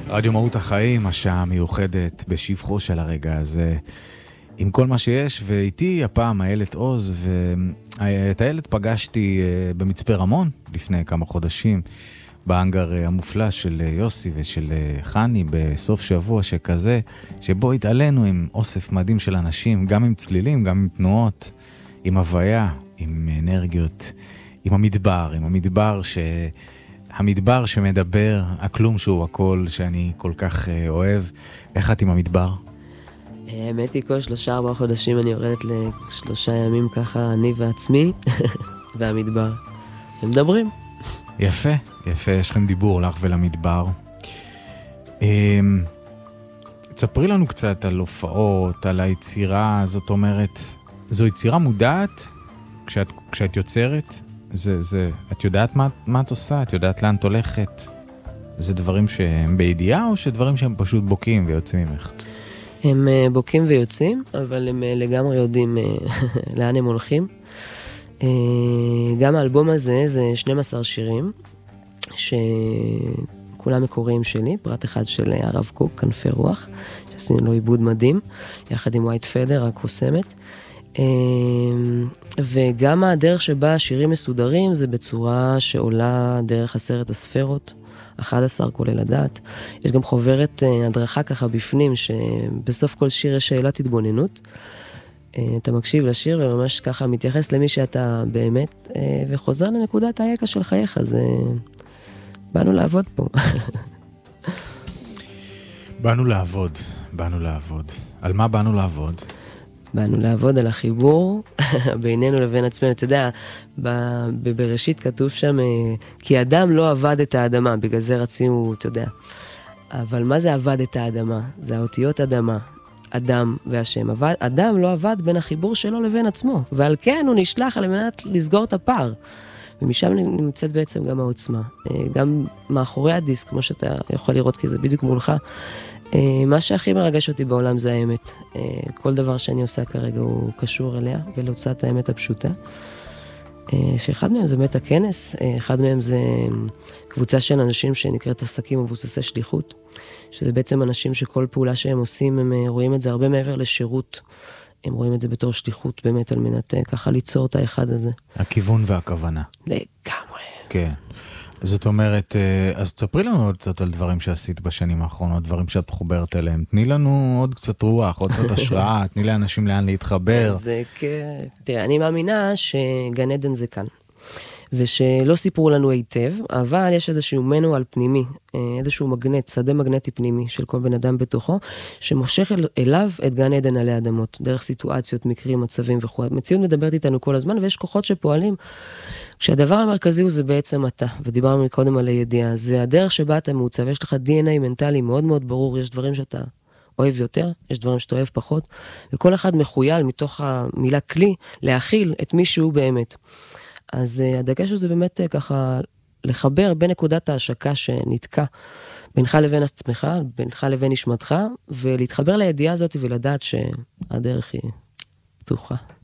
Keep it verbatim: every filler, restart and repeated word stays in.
רדיו מהות החיים, השעה מיוחדת בשבחו של הרגע הזה, עם כל מה שיש, ואיתי הפעם איילת עוז, ואת איילת פגשתי במצפה רמון לפני כמה חודשים, באנגר המופלא של יוסי ושל חני בסוף שבוע שכזה, שבו התעלינו עם אוסף מדהים של אנשים, גם עם צלילים, גם עם תנועות, עם הוויה, עם אנרגיות, עם המדבר, עם המדבר ש... המדבר שמדבר, הכלום שהוא הכל, שאני כל כך אוהב. איך את עם המדבר? האמת היא, כל שלושה ארבעה חודשים אני יורדת לשלושה ימים ככה, אני ועצמי, והמדבר. הם מדברים. יפה, יפה, יש לכם דיבור לך ולמדבר. תספרי לנו קצת על הופעות, על היצירה, זאת אומרת, זו יצירה מודעת כשאת, כשאת יוצרת? זה, זה, את יודעת מה, מה את עושה? את יודעת לאן את הולכת? זה דברים שהם בידיעה או שדברים שהם פשוט בוקים ויוצאים ממך? הם uh, בוקים ויוצאים, אבל הם uh, לגמרי יודעים uh, לאן הם הולכים. Uh, גם האלבום הזה זה שנים עשר שירים, שכולם מקוריים שלי, פרט אחד של הרב קוק, כנפי רוח, שעשינו לו עיבוד מדהים, יחד עם ווייט פדר, הקוסמת. וגם הדרך שבה השירים מסודרים זה בצורה שעולה דרך עשרת הספרות, אחד עשר כולל הדעת. יש גם חוברת הדרכה ככה בפנים, שבסוף כל שיר יש שאלת התבוננות. אתה מקשיב לשיר וממש ככה מתייחס למי שאתה באמת, וחוזר לנקודת היקע של חייך, אז באנו לעבוד פה. באנו לעבוד, באנו לעבוד. על מה באנו לעבוד? באנו לעבוד על החיבור בינינו לבין עצמנו. אתה יודע, בראשית כתוב שם, כי אדם לא עבד את האדמה, בגלל זה רצינו, אתה יודע. אבל מה זה עבד את האדמה? זה האותיות אדמה, אדם והשם. עבד, אדם לא עבד בין החיבור שלו לבין עצמו, ועל כן הוא נשלח על מנת לסגור את הפער. ומשם נמצאת בעצם גם העוצמה. גם מאחורי הדיסק, כמו שאתה יכול לראות, כי זה בדיוק מולך, מה שהכי מרגש אותי בעולם זה האמת. כל דבר שאני עושה כרגע הוא קשור אליה ולהוצאת האמת הפשוטה. שאחד מהם זה באמת הכנס, אחד מהם זה קבוצה של אנשים שנקראת עסקים מבוססי שליחות, שזה בעצם אנשים שכל פעולה שהם עושים, הם רואים את זה הרבה מעבר לשירות. הם רואים את זה בתור שליחות באמת על מנת ככה ליצור את האחד הזה. הכיוון והכוונה. לגמרי. כן. זאת אומרת, אז תספרי לנו עוד קצת על דברים שעשית בשנים האחרונות, דברים שאת מחוברת אליהם. תני לנו עוד קצת רוח, עוד קצת השראה, תני לאנשים לאן להתחבר. זה כן. תראה, אני מאמינה שגן עדן זה כאן. ושלא סיפרו לנו היטב, אבל יש איזשהו מנואל פנימי, איזשהו מגנט, שדה מגנטי פנימי של כל בן אדם בתוכו, שמושך אל, אליו את גן עדן עלי אדמות, דרך סיטואציות, מקרים, מצבים וכו'. המציאות מדברת איתנו כל הזמן, ויש כוחות שפועלים. כשהדבר המרכזי הוא זה בעצם אתה, ודיברנו מקודם על הידיעה, זה הדרך שבה אתה מעוצב, יש לך די אן איי מנטלי מאוד מאוד ברור, יש דברים שאתה אוהב יותר, יש דברים שאתה אוהב פחות, וכל אחד מחויל מתוך המילה כלי, להכיל את מי שהוא באמת. אז uh, הדגש הזה באמת uh, ככה לחבר בין נקודת ההשקה שנתקע בינך לבין עצמך, בינך לבין נשמתך, ולהתחבר לידיעה הזאת ולדעת שהדרך היא פתוחה.